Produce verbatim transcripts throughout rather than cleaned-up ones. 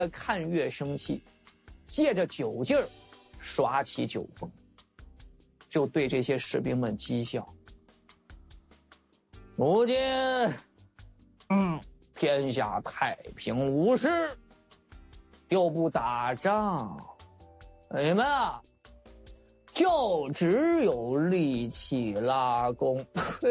看越生气，借着酒劲儿耍起酒疯，就对这些士兵们讥笑。如今，嗯，天下太平无事，又不打仗，你们啊，就只有力气拉弓，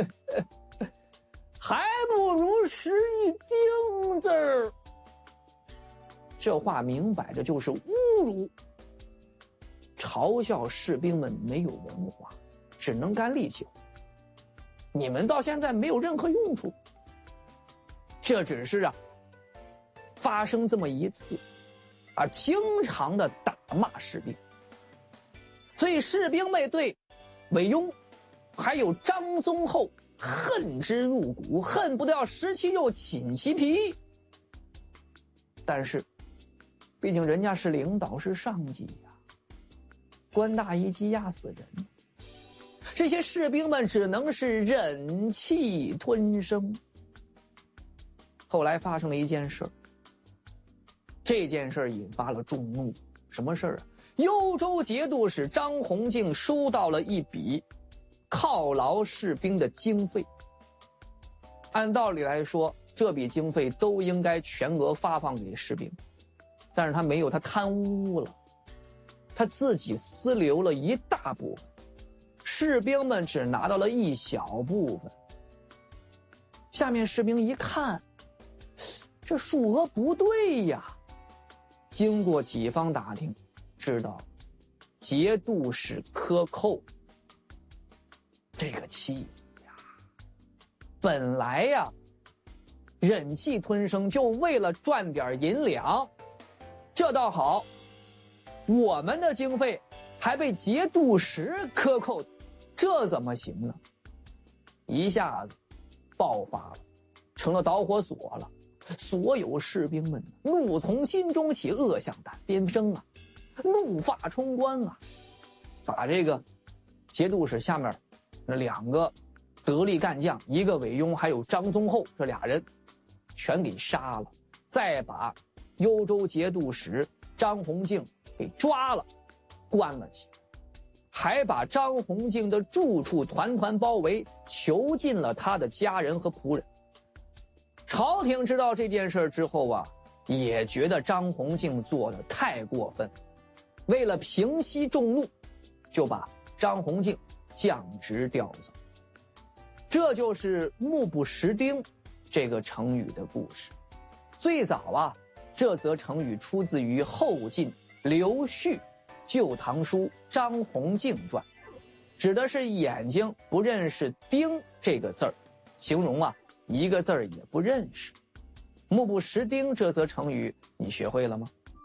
还不如使一钉子儿。这话明摆着就是侮辱，嘲笑士兵们没有文化，只能干力气活。你们到现在没有任何用处。这只是啊，发生这么一次，啊，经常的打骂士兵。所以士兵们对韦庸还有张宗厚恨之入骨，恨不得要食其肉寝其皮。但是毕竟人家是领导，是上级呀，官大一级压死人，这些士兵们只能是忍气吞声。后来发生了一件事儿，这件事儿引发了众怒。什么事儿啊？幽州节度使张弘敬收到了一笔犒劳士兵的经费。按道理来说，这笔经费都应该全额发放给士兵，但是他没有，他贪污了，他自己私留了一大部分，士兵们只拿到了一小部分。下面士兵一看，这数额不对呀，经过几方打听，知道节度使克扣。这个气呀，本来呀忍气吞声，就为了赚点银两，这倒好，我们的经费还被节度使克扣，这怎么行呢？一下子爆发了，成了导火索了。所有士兵们怒从心中起，恶向胆边生啊，怒发冲冠啊，把这个节度使下面那两个得力干将，一个韦庸还有张宗厚，这俩人全给杀了，再把幽州节度使张弘敬给抓了，关了起来，还把张弘敬的住处团团包围，囚禁了他的家人和仆人。朝廷知道这件事之后啊，也觉得张弘敬做的太过分，为了平息众怒，就把张弘敬降职调走。这就是目不识丁这个成语的故事。最早啊，这则成语出自于后晋刘旭《旧唐书·张弘敬传》，指的是眼睛不认识丁这个字儿，形容啊一个字儿也不认识。目不识丁这则成语你学会了吗？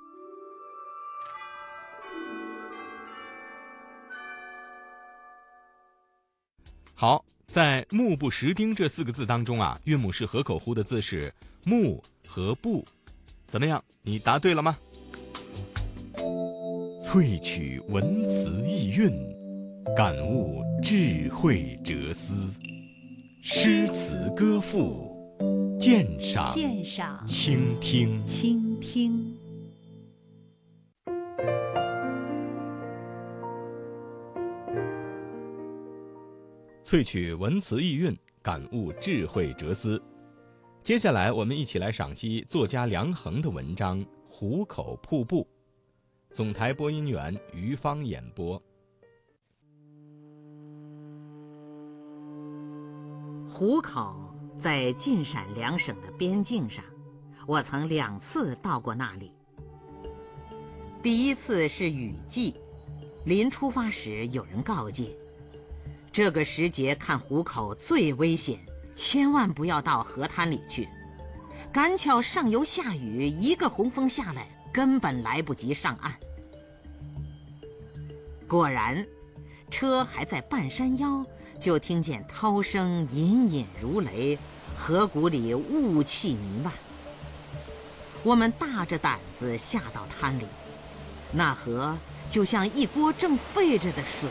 好，在目不识丁这四个字当中啊，韵母是合口呼的字是目和不。怎么样，你答对了吗？萃取文辞意蕴，感悟智慧哲思，诗词歌赋，鉴赏鉴赏倾听倾听。 萃取文辞意蕴，感悟智慧哲思。接下来我们一起来赏析作家梁衡的文章《壶口瀑布》。总台播音员于芳演播。 壶口在晋陕两省的边境上，我曾两次到过那里。第一次是雨季，临出发时有人告诫，这个时节看壶口最危险，千万不要到河滩里去。赶巧上游下雨，一个洪峰下来，根本来不及上岸。果然，车还在半山腰，就听见涛声隐隐如雷，河谷里雾气弥漫。我们大着胆子下到滩里，那河就像一锅正沸着的水。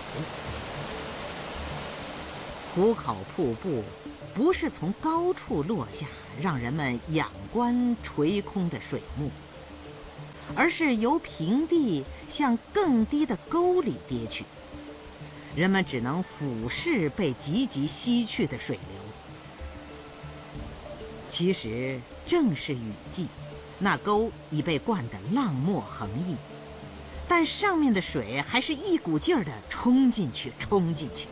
壶口瀑布不是从高处落下，让人们仰观垂空的水幕， 而是由平地向更低的沟里跌去。人们只能俯视被急急吸去的水流。其实正是雨季，那沟已被灌得浪沫横溢，但上面的水还是一股劲儿地冲进去，冲进去。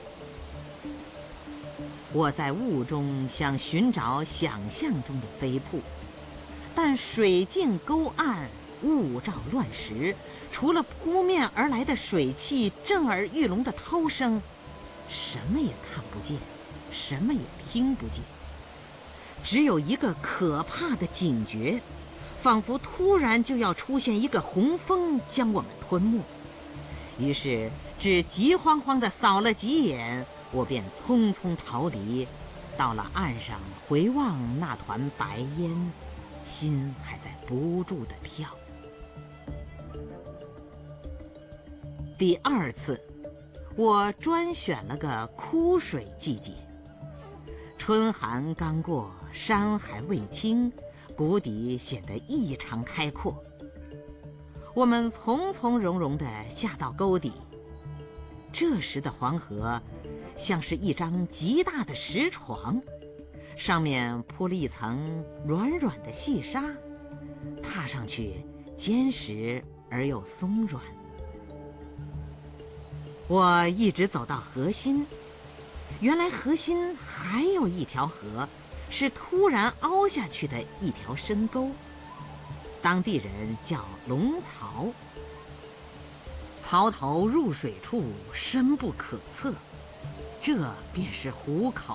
我在雾中想寻找想象中的飞瀑，但水尽沟暗，雾罩乱石，除了扑面而来的水汽震耳欲聋的涛声，什么也看不见，什么也听不见。只有一个可怕的警觉，仿佛突然就要出现一个洪峰将我们吞没。于是只急慌慌地扫了几眼，我便匆匆逃离，到了岸上回望那团白烟，心还在不住地跳。第二次，我专选了个枯水季节，春寒刚过，山还未青，谷底显得异常开阔。我们从从容容地下到沟底，这时的黄河像是一张极大的石床，上面铺了一层软软的细沙，踏上去坚实而又松软。我一直走到河心，原来河心还有一条河，是突然凹下去的一条深沟，当地人叫龙槽。槽头入水处深不可测，这便是湖口。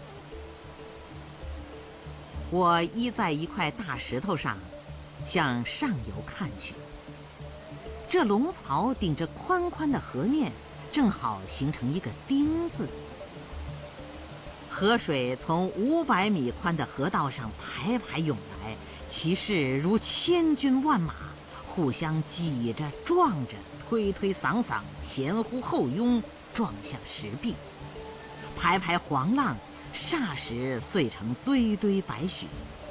我依在一块大石头上，向上游看去。这龙槽顶着宽宽的河面，正好形成一个丁字。河水从五百米宽的河道上排排涌来，其势如千军万马，互相挤着撞着，推推搡搡，前呼后拥，撞向石壁。排排黄浪霎时碎成堆堆白雪。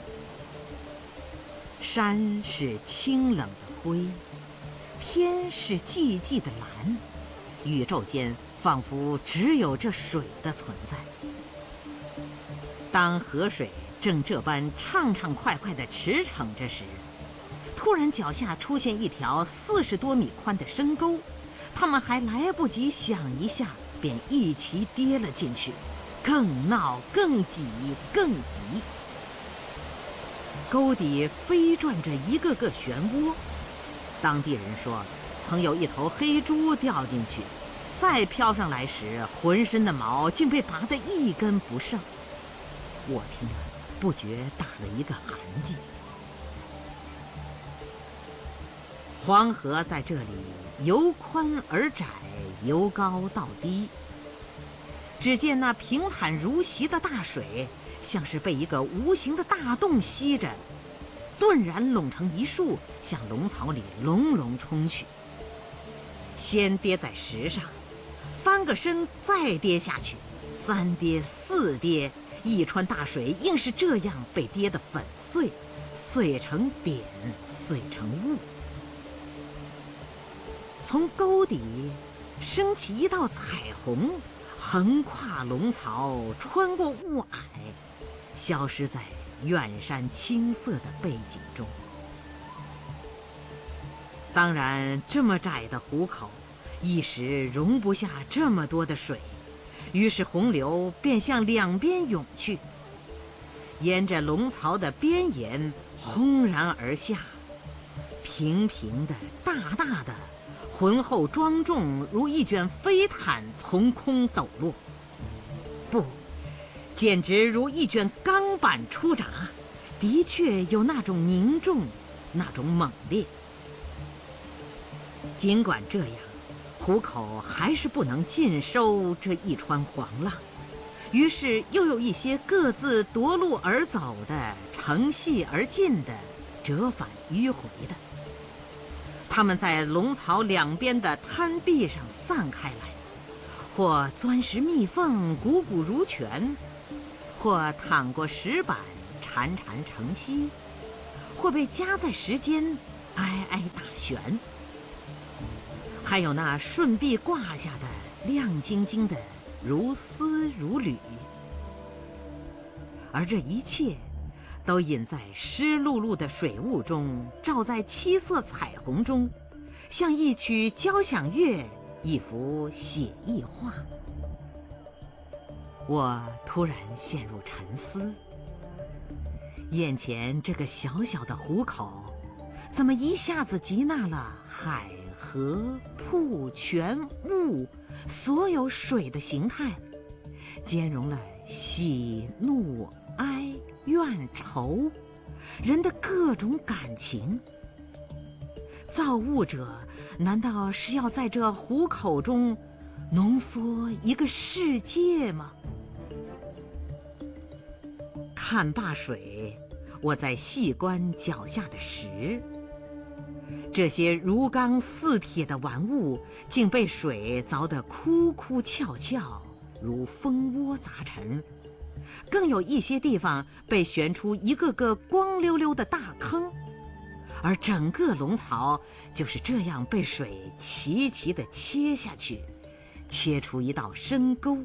山是清冷的灰，天是寂寂的蓝，宇宙间仿佛只有这水的存在。当河水正这般畅畅快快地驰骋着时，突然脚下出现一条四十多米宽的深沟，他们还来不及想一下，便一齐跌了进去，更闹更挤更急。沟底飞转着一个个漩涡，当地人说曾有一头黑猪掉进去，再飘上来时浑身的毛竟被拔得一根不剩。我听了不觉打了一个寒噤。黄河在这里由宽而窄，由高到低。只见那平坦如席的大水，像是被一个无形的大洞吸着，顿然拢成一束，向龙槽里隆隆冲去。先跌在石上，翻个身再跌下去，三跌四跌，一川大水硬是这样被跌得粉碎，碎成点，碎成雾。从沟底升起一道彩虹，横跨龙槽，穿过雾霭，消失在远山青色的背景中。当然，这么窄的湖口，一时容不下这么多的水，于是洪流便向两边涌去，沿着龙槽的边沿轰然而下，平平的，大大的，浑厚庄重，如一卷飞毯从空抖落。不，简直如一卷钢板出闸，的确有那种凝重，那种猛烈。尽管这样，湖口还是不能尽收这一川黄浪，于是又有一些各自夺路而走的，乘隙而进的，折返迂回的。他们在龙槽两边的滩壁上散开来，或钻石密缝，汩汩如泉，或淌过石板，潺潺成溪，或被夹在石间，哀哀打旋，还有那顺臂挂下的亮晶晶的如丝如缕，而这一切都隐在湿漉漉的水雾中，照在七色彩虹中，像一曲交响乐，一幅写意画。我突然陷入沉思，眼前这个小小的湖口，怎么一下子集纳了海、河、瀑、泉、雾所有水的形态，兼容了喜怒哀怨愁人的各种感情。造物者难道是要在这湖口中浓缩一个世界吗？看罢水，我在细观脚下的石，这些如钢似铁的玩物竟被水凿得枯枯翘翘，如蜂窝杂陈，更有一些地方被旋出一个个光溜溜的大坑，而整个龙槽就是这样被水齐齐地切下去，切出一道深沟。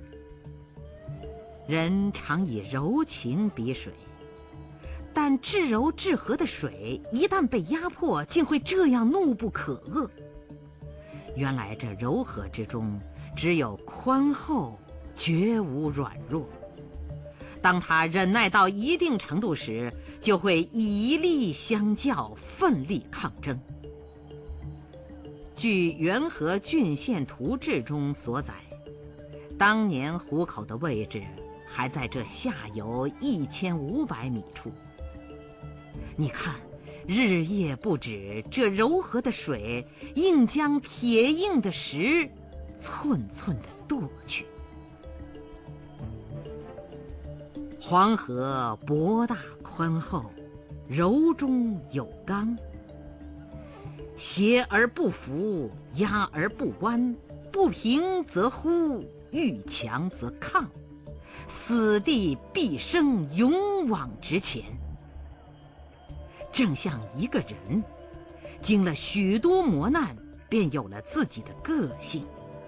人常以柔情比水，但至柔至和的水一旦被压迫，竟会这样怒不可遏。原来这柔和之中只有宽厚，绝无软弱。当它忍耐到一定程度时，就会以力相较，奋力抗争。据《元和郡县图志》中所载，当年湖口的位置还在这下游一千五百米处。你看，日夜不止，这柔和的水硬将铁硬的石寸寸地剁去。黄河博大宽厚，柔中有刚，斜而不伏，压而不弯，不平则忽，遇强则抗，死地必生，勇往直前。正像一个人经了许多磨难，便有了自己的个性。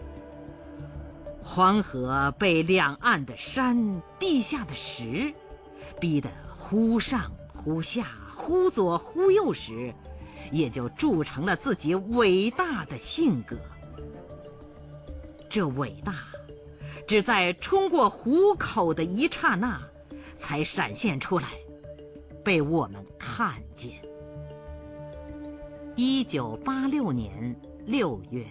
黄河被两岸的山、地下的石逼得忽上忽下、忽左忽右时，也就铸成了自己伟大的性格。这伟大只在冲过湖口的一刹那才闪现出来，被我们看见。一九八六年六月。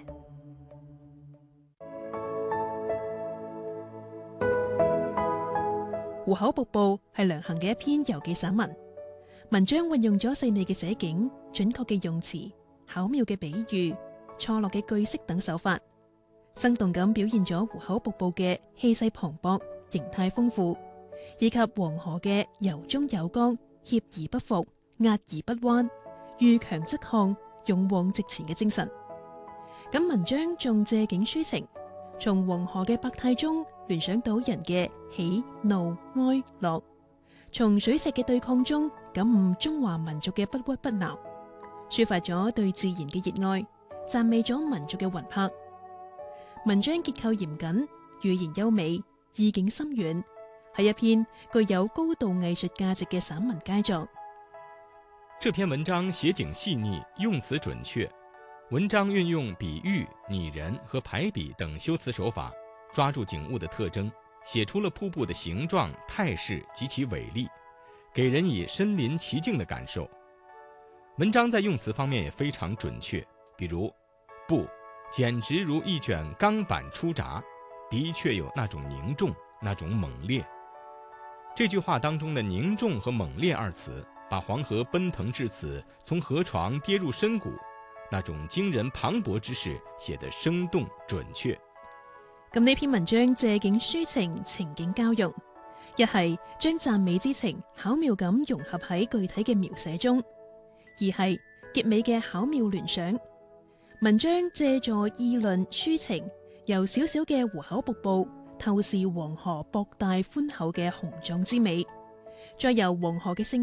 湖口瀑布係梁衡嘅一篇遊記散文，文章運用咗細膩嘅寫景、準確嘅用詞、巧妙嘅比喻、錯落嘅句式等手法，生動咁表現咗湖口瀑布嘅氣勢磅礴、形態豐富，以及黃河嘅柔中有剛、脅而不服、壓而不彎、遇強則抗、勇往直前嘅精神。咁文章仲借景抒情，從黃河嘅百態中聯想到人嘅喜怒哀樂，從水石嘅對抗中感悟中華民族嘅不屈不撓，抒發咗對自然嘅熱愛，讚美咗民族嘅魂魄。文章結構嚴謹，語言優美，意境深遠，係一篇具有高度藝術價值嘅散文佳作。 這篇文章寫景細膩，用詞準確，文章運用比喻、擬人和排比等修辭手法，抓住景物的特徵，寫出了瀑布的形狀、態勢及其偉力，給人以身臨其境的感受。文章在用詞方面也非常準確，比如“布”簡直如一卷鋼板出閘，的確有那種凝重、那種猛烈。這句話當中的凝重和猛烈二詞，把黃河奔騰至此，從河床跌入深谷，那種驚人磅礴之勢寫得生動準確。 咁呢篇文章借景抒情，情景交融，一係將讚美之情巧妙咁融合喺具體嘅描寫中，二係結尾嘅巧妙聯想。文章借助議論抒情，由小小嘅湖口瀑布透視黃河博大寬厚嘅雄壯之美，再由黃河嘅性格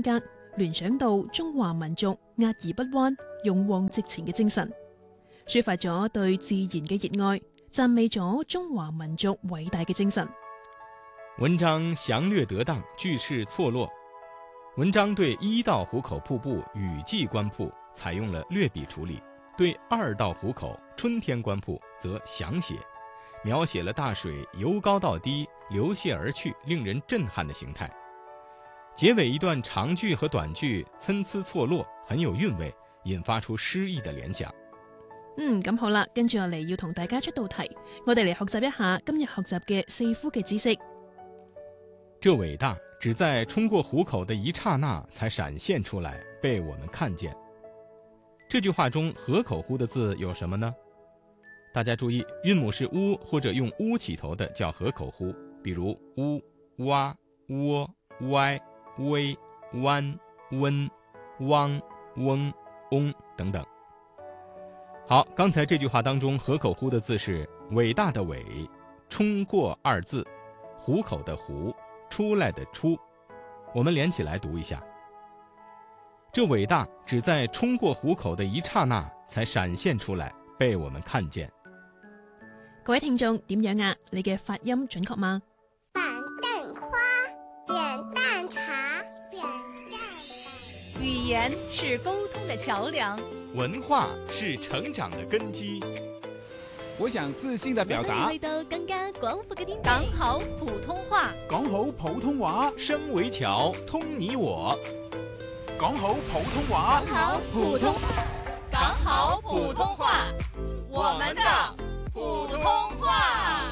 聯想到中華民族壓而不彎、勇往直前嘅精神，抒發咗對自然嘅熱愛，讚美咗中華民族偉大嘅精神。 文章詳略得當，句式錯落。文章對一道湖口瀑布雨季觀瀑採用了略筆處理，對二道湖口春天觀瀑則詳寫，描寫了大水由高到低流瀉而去，令人震撼的形態。結尾一段長句和短句參差錯落，很有韻味，引發出詩意的聯想。 嗯，咁好啦，跟住落嚟要同大家出道題，我哋嚟學習一下今日學習嘅四呼嘅知識。 這偉大只在衝過湖口的一剎那才閃現出來，被我們看見。這句話中河口湖的字有什麼呢？大家注意，韻母是烏或者用烏起頭的叫河口湖，比如烏、洼、窩、歪、微、彎、溫、汪、翁、翁等等。好，剛才這句話當中河口湖的字是偉大的偉，衝過二字，湖口的湖，出來的出，我們連起來讀一下。這偉大只在衝過湖口的一剎那才閃現出來，被我們看見。 各位聽眾點樣啊？你嘅發音準確嗎？ 板凳花，扁擔茶，扁擔板。 語言是溝通的橋樑， 文化是成長的根基。 我想自信地表達， 去到更加廣闊嘅天地。講好普通話， 講好普通話， 聲為橋，通你我。 講好普通話， 講好普通，講好普通話，我們的普通話。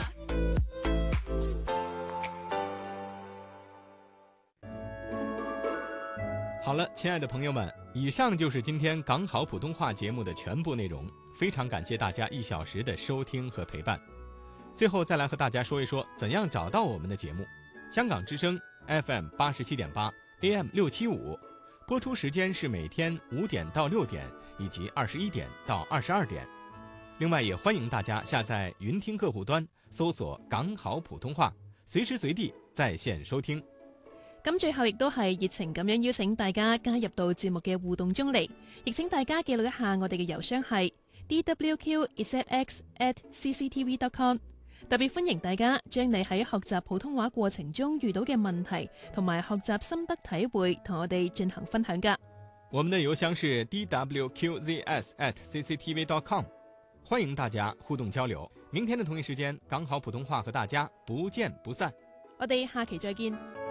好了，親愛的朋友們，以上就是今天講好普通話節目的全部內容。非常感謝大家一小時的收聽和陪伴。最後再來和大家說一說怎樣找到我們的節目。香港之聲 F M 八十七點八 A M 六七五，播出時間是每天五點到六點以及二十一點到二十二點。另外也歡迎大家下載雲聽客戶端，搜索講好普通話，隨時隨地在線收聽。 咁最後亦都係熱情咁樣邀請大家加入到節目嘅互動中嚟，亦請大家記錄一下我哋嘅郵箱係 d w q z x at c c t v dot com。 特別歡迎大家將你喺學習普通話過程中遇到嘅問題同埋學習心得體會同我哋進行分享㗎。 我們的郵箱是 d w q z s at c c t v dot com， 歡迎大家互動交流。明天的同一時間，講好普通話和大家不見不散。 我哋下期再見。